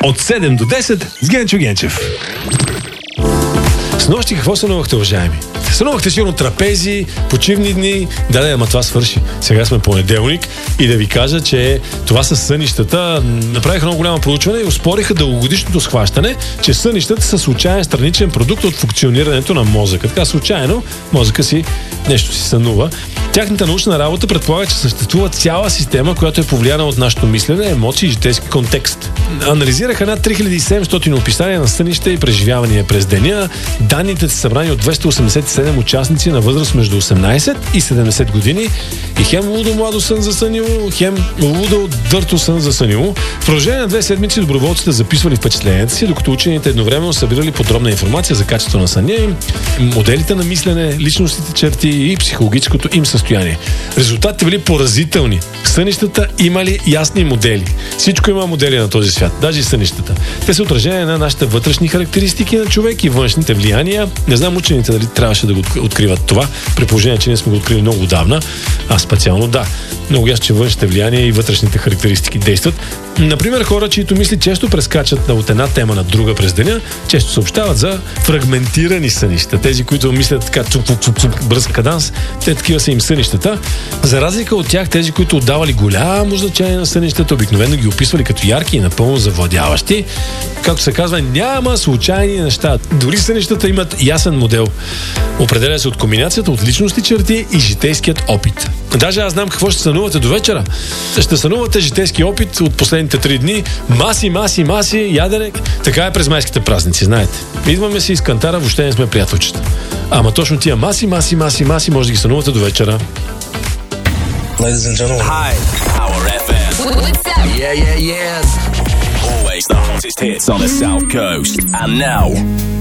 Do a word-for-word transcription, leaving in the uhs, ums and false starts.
От седем до десет с Генчо Генчев. С нощи какво сънувахте, уважаеми? Сънувахте сигурно трапези, почивни дни. Да, да, ама това свърши. Сега сме понеделник и да ви кажа, че това са сънищата. Направиха много голямо проучване и успориха дългогодишното схващане, че сънищата са случайен страничен продукт от функционирането на мозъка. Така случайно мозъка си нещо си сънува. Тяхната научна работа предполага, че съществува цяла система, която е повлияна от нашето мислене, емоции и житейски контекст. Анализираха над три хиляди и седемстотин описания на сънища и преживявания през деня. Данните са събрани от двеста осемдесет и седем участници на възраст между осемнадесет и седемдесет години и хем лудо младо сън засънило, хем лудо дърто сън засънило. В продължение на две седмици доброволците записвали впечатленията си, докато учените едновременно събирали подробна информация за качеството на съня им, моделите на мислене, личностните черти и психологическото им състояние. Резултатите били поразителни. Сънищата имали ясни модели. Всичко има модели на този свят, даже и сънищата. Те са отражение на нашите вътрешни характеристики на човек и външните влияния. Не знам учените дали трябваше да го откриват това, при положение, че ние сме го открили много отдавна. А специално да. Много ясно, че външните влияния и вътрешните характеристики действат. Например, хора, чието мисли често прескачат от една тема на друга през деня, често съобщават за фрагментирани сънища. Тези, които мислят така цуп-цуп-цуп бърз каданс, те такива са им сънищата. За разлика от тях, тези, които отдавали голямо значение на сънищата, обикновено ги описвали като ярки и напълно завладяващи. Както се казва, няма случайни неща. Дори сънищата имат ясен модел. Определя се от комбинацията от личности черти и житейският опит. Даже аз знам какво ще сънувате до вечера. Ще сънувате житейски опит от последните три дни. Маси, маси, маси, ядене. Така е през майските празници, знаете. Идваме си из кантара, въобще не сме приятелчета. Ама точно тия маси, маси, маси, маси може да ги сънувате до вечера. Ladies and gentlemen. Hi, Power еф ем. What's up? Yeah, yeah, yeah. Always the hottest hits on the South Coast. And now,